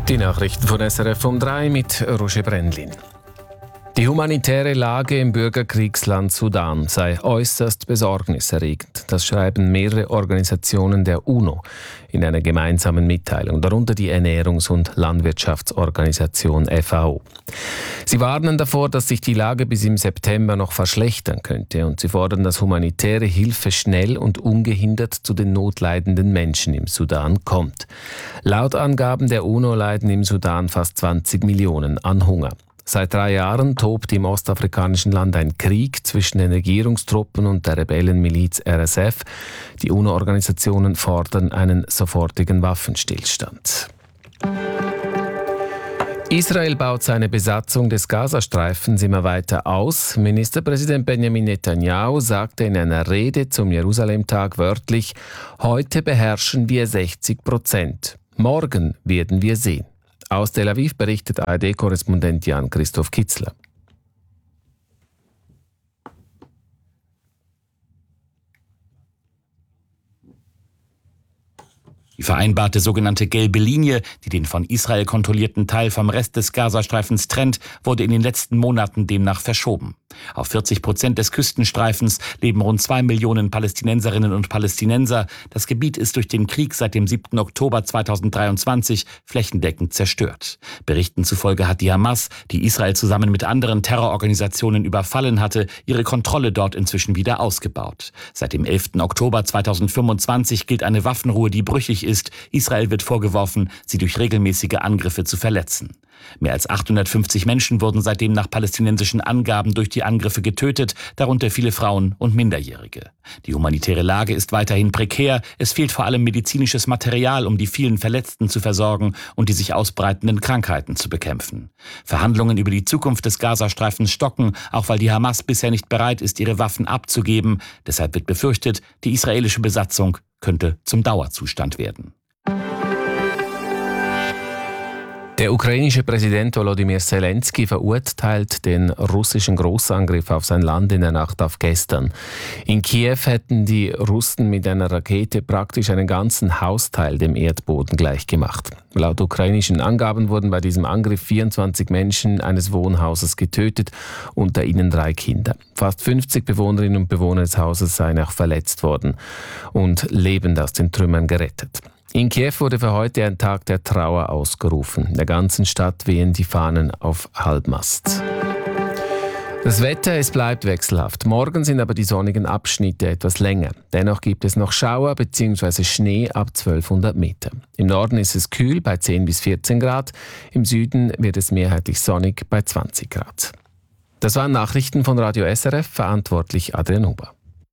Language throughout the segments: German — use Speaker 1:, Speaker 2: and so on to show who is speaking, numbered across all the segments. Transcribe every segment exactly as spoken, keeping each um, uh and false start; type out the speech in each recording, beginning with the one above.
Speaker 1: Die Nachrichten von S R F um drei mit Roger Brendlin. Die humanitäre Lage im Bürgerkriegsland Sudan sei äußerst besorgniserregend. Das schreiben mehrere Organisationen der UNO in einer gemeinsamen Mitteilung, darunter die Ernährungs- und Landwirtschaftsorganisation F A O. Sie warnen davor, dass sich die Lage bis im September noch verschlechtern könnte, und sie fordern, dass humanitäre Hilfe schnell und ungehindert zu den notleidenden Menschen im Sudan kommt. Laut Angaben der UNO leiden im Sudan fast zwanzig Millionen an Hunger. Seit drei Jahren tobt im ostafrikanischen Land ein Krieg zwischen den Regierungstruppen und der Rebellenmiliz R S F. Die UNO-Organisationen fordern einen sofortigen Waffenstillstand. Israel baut seine Besatzung des Gazastreifens immer weiter aus. Ministerpräsident Benjamin Netanyahu sagte in einer Rede zum Jerusalem-Tag wörtlich: Heute beherrschen wir sechzig Prozent. Morgen werden wir sehen. Aus Tel Aviv berichtet A R D-Korrespondent Jan-Christoph Kitzler.
Speaker 2: Die vereinbarte sogenannte gelbe Linie, die den von Israel kontrollierten Teil vom Rest des Gazastreifens trennt, wurde in den letzten Monaten demnach verschoben. Auf vierzig Prozent des Küstenstreifens leben rund zwei Millionen Palästinenserinnen und Palästinenser. Das Gebiet ist durch den Krieg seit dem siebten Oktober zweitausenddreiundzwanzig flächendeckend zerstört. Berichten zufolge hat die Hamas, die Israel zusammen mit anderen Terrororganisationen überfallen hatte, ihre Kontrolle dort inzwischen wieder ausgebaut. Seit dem elften Oktober zweitausendfünfundzwanzig gilt eine Waffenruhe, die brüchig ist. Israel wird vorgeworfen, sie durch regelmäßige Angriffe zu verletzen. Mehr als achthundertfünfzig Menschen wurden seitdem nach palästinensischen Angaben durch die Angriffe getötet, darunter viele Frauen und Minderjährige. Die humanitäre Lage ist weiterhin prekär. Es fehlt vor allem medizinisches Material, um die vielen Verletzten zu versorgen und die sich ausbreitenden Krankheiten zu bekämpfen. Verhandlungen über die Zukunft des Gazastreifens stocken, auch weil die Hamas bisher nicht bereit ist, ihre Waffen abzugeben. Deshalb wird befürchtet, die israelische Besatzung könnte zum Dauerzustand werden.
Speaker 1: Der ukrainische Präsident Volodymyr Zelensky verurteilt den russischen Großangriff auf sein Land in der Nacht auf gestern. In Kiew hätten die Russen mit einer Rakete praktisch einen ganzen Hausteil dem Erdboden gleichgemacht. Laut ukrainischen Angaben wurden bei diesem Angriff vierundzwanzig Menschen eines Wohnhauses getötet, unter ihnen drei Kinder. Fast fünfzig Bewohnerinnen und Bewohner des Hauses seien auch verletzt worden und lebend aus den Trümmern gerettet. In Kiew wurde für heute ein Tag der Trauer ausgerufen. In der ganzen Stadt wehen die Fahnen auf Halbmast. Das Wetter, es bleibt wechselhaft. Morgen sind aber die sonnigen Abschnitte etwas länger. Dennoch gibt es noch Schauer bzw. Schnee ab zwölfhundert Meter. Im Norden ist es kühl bei zehn bis vierzehn Grad. Im Süden wird es mehrheitlich sonnig bei zwanzig Grad. Das waren Nachrichten von Radio S R F, verantwortlich Adrian Huber.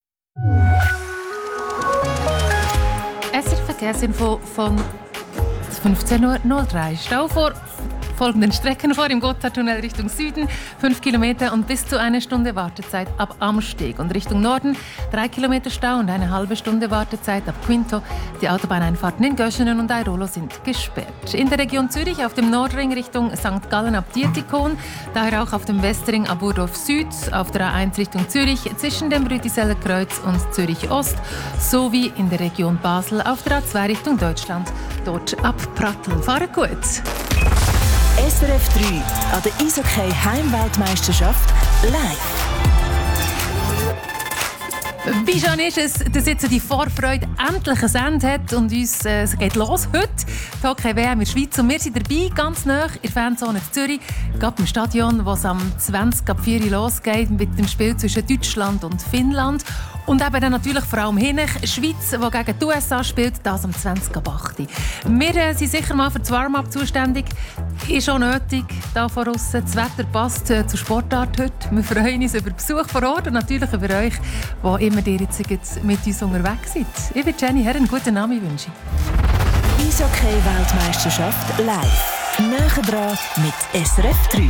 Speaker 3: Verkehrsinfo von fünfzehn Uhr null drei. Stau vor folgenden Strecken vor: im Gotthardtunnel Richtung Süden fünf Kilometer und bis zu eine Stunde Wartezeit ab Amsteg, und Richtung Norden drei Kilometer Stau und eine halbe Stunde Wartezeit ab Quinto. Die Autobahneinfahrten in Göschenen und Airolo sind gesperrt. In der Region Zürich auf dem Nordring Richtung Sankt Gallen ab Dietikon, daher auch auf dem Westring ab Burdorf Süd, auf der A eins Richtung Zürich zwischen dem Rütiseller Kreuz und Zürich Ost, sowie in der Region Basel auf der A zwei Richtung Deutschland, dort ab Pratteln. Fahrt gut!
Speaker 4: S R F drei an der Eishockey Heimweltmeisterschaft live.
Speaker 3: Wie schon ist es, dass jetzt die Vorfreude endlich ein Ende hat und uns, äh, es geht los heute. Die Hockey-W M in der Schweiz und wir sind dabei, ganz nah in der Fanzone in Zürich, gerade im Stadion, wo es am zwanzig ab vier Uhr losgeht mit dem Spiel zwischen Deutschland und Finnland. Und eben dann natürlich vor allem hinten Schweiz, die gegen die U S A spielt, das am zwanzig ab acht Uhr. Wir äh, sind sicher mal für das Warm-up zuständig. Ist auch nötig, hier von aussen. Das Wetter passt äh, zur Sportart heute. Wir freuen uns über Besuch vor Ort und natürlich über euch, die immer ihr jetzt mit uns unterwegs seid. Ich bin Jenny Herren, einen guten Namen wünsche ich.
Speaker 4: Eishockey Weltmeisterschaft live. Näher dran mit S R F drei.